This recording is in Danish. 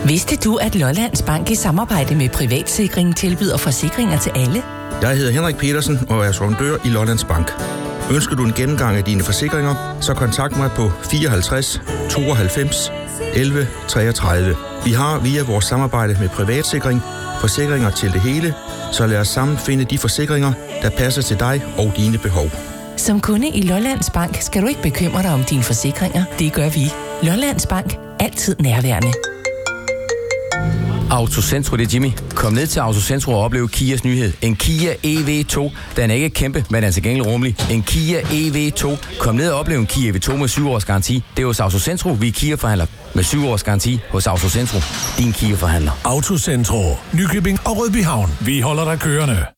Vidste du, at Lollands Bank i samarbejde med Privatsikring tilbyder forsikringer til alle? Jeg hedder Henrik Petersen og er sondør i Lollands Bank. Ønsker du en gennemgang af dine forsikringer, så kontakt mig på 54 92 11 33. Vi har via vores samarbejde med Privatsikring forsikringer til det hele, så lad os sammen finde de forsikringer, der passer til dig og dine behov. Som kunde i Lollands Bank skal du ikke bekymre dig om dine forsikringer. Det gør vi. Lollands Bank. Altid nærværende. Autocentro, det er Jimmy. Kom ned til Autocentro og opleve Kias nyhed. En Kia EV2. Den er ikke kæmpe, men den er til gengæld rummelig. En Kia EV2. Kom ned og opleve en Kia EV2 med 7 års garanti. Det er hos Autocentro, vi er Kia-forhandler. Med 7 års garanti hos Autocentro. Din Kia-forhandler. Autocentro. Nykøbing og Rødbyhavn. Vi holder dig kørende.